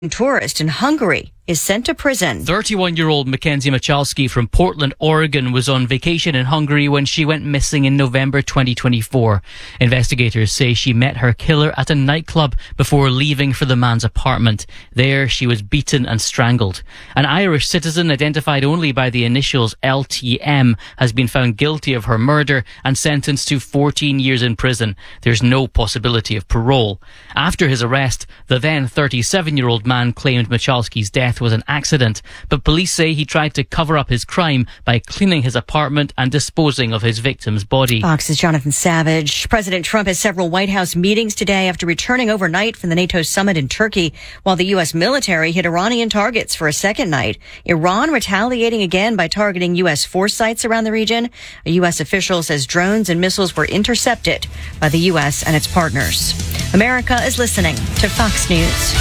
tourist in Hungary is sent to prison. 31-year-old Mackenzie Machalski from Portland, Oregon was on vacation in Hungary when she went missing in November 2024. Investigators say she met her killer at a nightclub before leaving for the man's apartment. There, she was beaten and strangled. An Irish citizen identified only by the initials LTM has been found guilty of her murder and sentenced to 14 years in prison. There's no possibility of parole. After his arrest, the then 37-year-old man claimed Machalski's death was an accident, but police say he tried to cover up his crime by cleaning his apartment and disposing of his victim's body. Fox's Jonathan Savage. President Trump has several White House meetings today after returning overnight from the NATO summit in Turkey, while the U.S. military hit Iranian targets for a second night. Iran retaliating again by targeting U.S. force sites around the region. A U.S. official says drones and missiles were intercepted by the U.S. and its partners. America is listening to Fox News.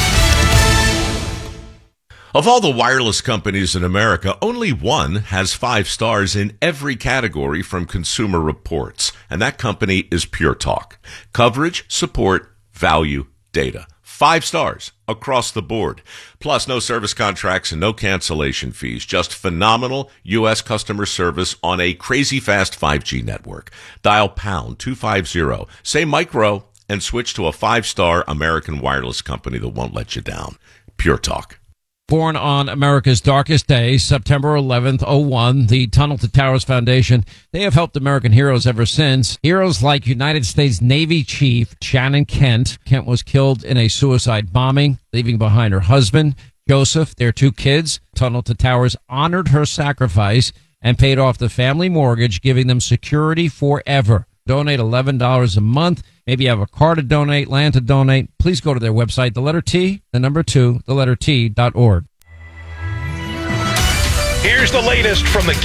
Of all the wireless companies in America, only one has 5 stars in every category from Consumer Reports, and that company is Pure Talk. Coverage, support, value, data. 5 stars across the board. Plus, no service contracts and no cancellation fees. Just phenomenal U.S. customer service on a crazy fast 5G network. Dial pound 250, say micro, and switch to a 5-star American wireless company that won't let you down. Pure Talk. Born on America's darkest day, September 11th, 01, the Tunnel to Towers Foundation, they have helped American heroes ever since. Heroes like United States Navy Chief Shannon Kent. Kent was killed in a suicide bombing, leaving behind her husband, Joseph, their 2 kids. Tunnel to Towers honored her sacrifice and paid off the family mortgage, giving them security forever. Donate $11 a month. Maybe you have a car to donate, land to donate. Please go to their website, the letter T, the number 2, the letter T.org. Here's the latest from the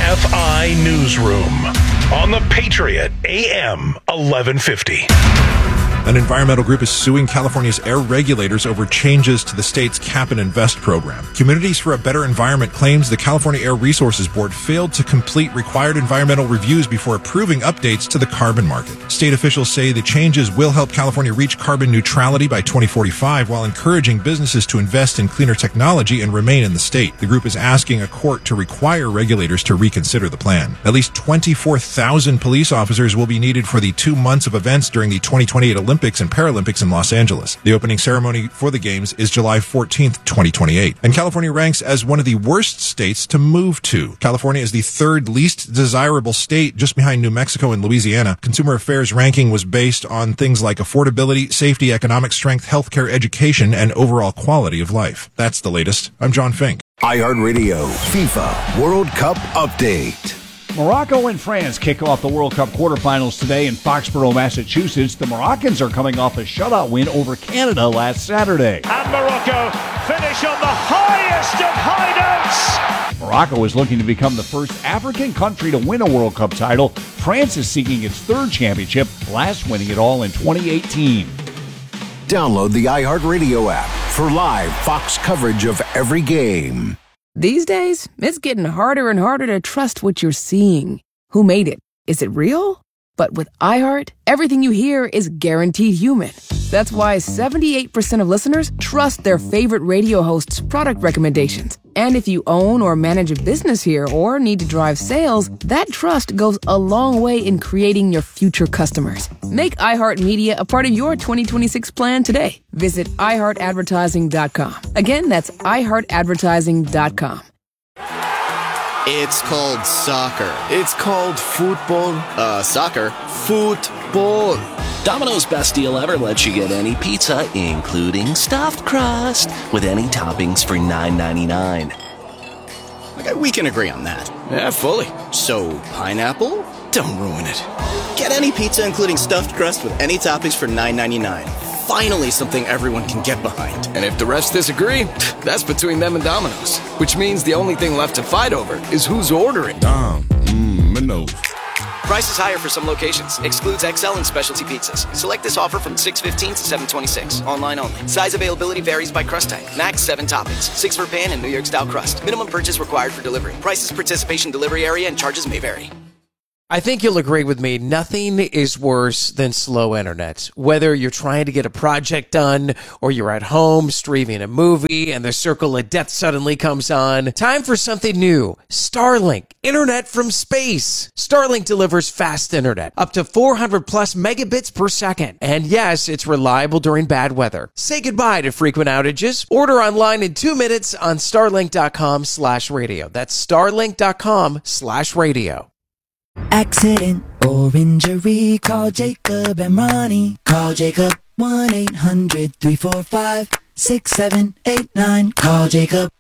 KFI Newsroom on the Patriot AM 1150. An environmental group is suing California's air regulators over changes to the state's Cap and Invest program. Communities for a Better Environment claims the California Air Resources Board failed to complete required environmental reviews before approving updates to the carbon market. State officials say the changes will help California reach carbon neutrality by 2045 while encouraging businesses to invest in cleaner technology and remain in the state. The group is asking a court to require regulators to reconsider the plan. At least 24,000 police officers will be needed for the 2 months of events during the 2028 Olympics and Paralympics in Los Angeles. The opening ceremony for the Games is July 14th, 2028. And California ranks as one of the worst states to move to. California is the 3rd least desirable state, just behind New Mexico and Louisiana. Consumer Affairs ranking was based on things like affordability, safety, economic strength, healthcare, education, and overall quality of life. That's the latest. I'm John Fink. iHeartRadio FIFA World Cup Update. Morocco and France kick off the World Cup quarterfinals today in Foxborough, Massachusetts. The Moroccans are coming off a shutout win over Canada last Saturday. And Morocco finish on the highest of high notes. Morocco is looking to become the first African country to win a World Cup title. France is seeking its 3rd championship, last winning it all in 2018. Download the iHeartRadio app for live Fox coverage of every game. These days, it's getting harder and harder to trust what you're seeing. Who made it? Is it real? But with iHeart, everything you hear is guaranteed human. That's why 78% of listeners trust their favorite radio hosts' product recommendations. And if you own or manage a business here or need to drive sales, that trust goes a long way in creating your future customers. Make iHeartMedia a part of your 2026 plan today. Visit iHeartAdvertising.com. Again, that's iHeartAdvertising.com. It's called soccer. It's called football. Soccer. Football. Domino's best deal ever lets you get any pizza, including stuffed crust, with any toppings for $9.99. Okay, we can agree on that. Yeah, fully. So, pineapple? Don't ruin it. Get any pizza, including stuffed crust, with any toppings for $9.99. Finally, something everyone can get behind. And if the rest disagree, that's between them and Domino's. Which means the only thing left to fight over is who's ordering. Domino's. Price is higher for some locations. Excludes XL and specialty pizzas. Select this offer from 6/15 to 7/26. Online only. Size availability varies by crust type. Max 7 toppings. 6 for pan and New York style crust. Minimum purchase required for delivery. Prices, participation, delivery area, and charges may vary. I think you'll agree with me. Nothing is worse than slow internet. Whether you're trying to get a project done or you're at home streaming a movie and the circle of death suddenly comes on. Time for something new. Starlink. Internet from space. Starlink delivers fast internet. Up to 400 plus megabits per second. And yes, it's reliable during bad weather. Say goodbye to frequent outages. Order online in 2 minutes on starlink.com/radio. That's starlink.com/radio. Accident or injury, call Jacob and Ronnie. Call Jacob 1-800-345-6789. Call Jacob